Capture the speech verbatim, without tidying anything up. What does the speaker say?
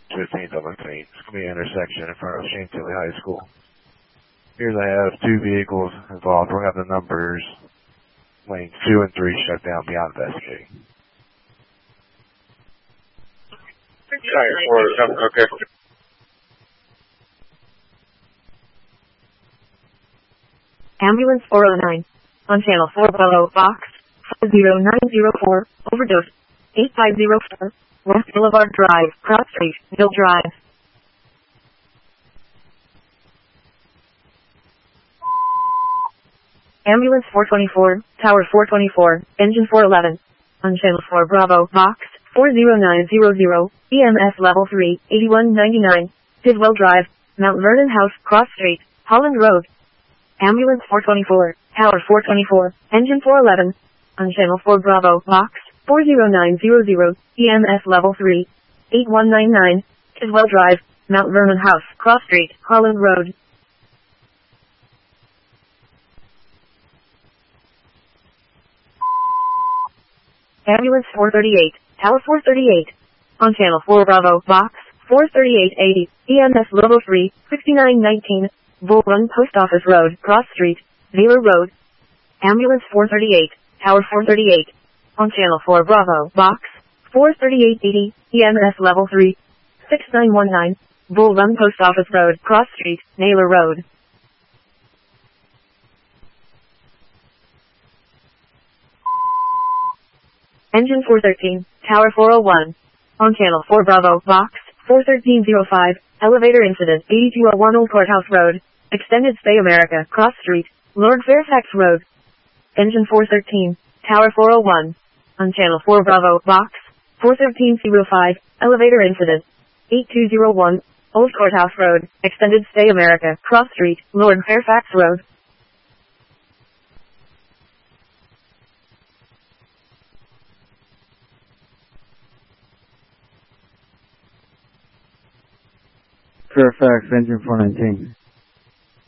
fifteenth, I think. It's going to be an intersection in front of Chantilly High School. Here they have two vehicles involved. We're going to have the numbers, lanes two and three, shut down beyond investigating. Okay. Ambulance four oh nine. On channel four below box five zero nine zero four. Overdose. eight five zero four. West Boulevard Drive. Cross Street. Hill Drive. Ambulance four twenty-four. Tower four twenty-four. Engine four eleven. On channel four Bravo. Box four zero nine zero zero. E M S level three. eighty-one ninety-nine. Tidwell Drive. Mount Vernon House. Cross Street. Holland Road. Ambulance four twenty-four, Tower four twenty-four, Engine four eleven, on channel four Bravo, box four zero nine zero zero, E M S level three, eighty-one ninety-nine, Tidwell Drive, Mount Vernon House, Cross Street, Holland Road. Ambulance four thirty-eight, Tower four thirty-eight, on channel four Bravo, box four thirty-eight eighty, E M S level three, sixty-nine nineteen, Bull Run Post Office Road, Cross Street, Wheeler Road. Ambulance four thirty-eight, Tower four thirty-eight, on channel four Bravo, box four thirty-eight eighty, E M S level three, sixty-nine nineteen, Bull Run Post Office Road, Cross Street, Naylor Road. Engine four thirteen, Tower four oh one, on channel four Bravo, box four thirteen oh five, elevator incident, eighty-two oh one Old Courthouse Road, Extended Stay America, Cross Street, Lord Fairfax Road. Engine four thirteen, Tower four oh one, on channel four Bravo, box four thirteen oh five, elevator incident, eighty-two oh one, Old Courthouse Road, Extended Stay America, Cross Street, Lord Fairfax Road. Fairfax, engine four nineteen.